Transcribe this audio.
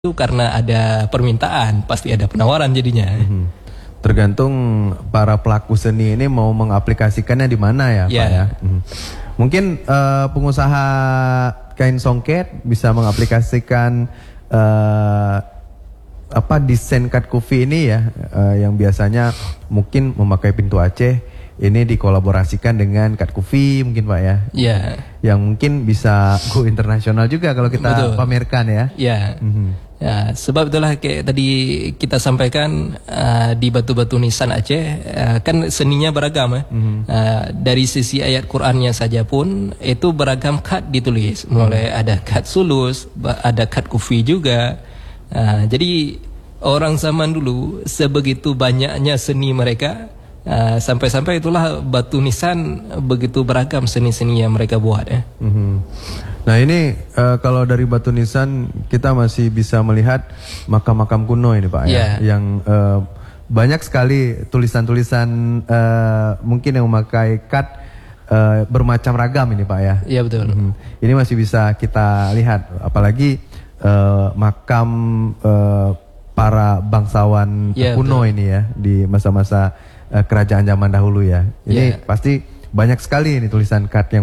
itu karena ada permintaan, pasti ada penawaran jadinya. Tergantung para pelaku seni ini mau mengaplikasikannya di mana ya, Pak ya. Mungkin pengusaha kain songket bisa mengaplikasikan desain cut kufi ini ya, yang biasanya mungkin memakai pintu Aceh. Ini dikolaborasikan dengan cut kufi mungkin Pak ya. Iya. Yang mungkin bisa go internasional juga kalau kita pamerkan ya. Iya. Ya, sebab itulah kayak tadi kita sampaikan di batu-batu nisan Aceh kan seninya beragam ya. Dari sisi ayat Qur'annya saja pun itu beragam cut ditulis. Mulai ada cut sulus, ada cut kufi juga. Jadi orang zaman dulu sebegitu banyaknya seni mereka, sampai-sampai itulah batu nisan begitu beragam seni-seni yang mereka buat ya. Nah ini kalau dari batu nisan kita masih bisa melihat makam-makam kuno ini Pak ya, yang banyak sekali tulisan-tulisan mungkin yang memakai cut bermacam ragam ini Pak ya. Iya betul. Ini masih bisa kita lihat, apalagi makam para bangsawan kuno ini ya di masa-masa kerajaan zaman dahulu ya. Ini pasti banyak sekali ini tulisan cut yang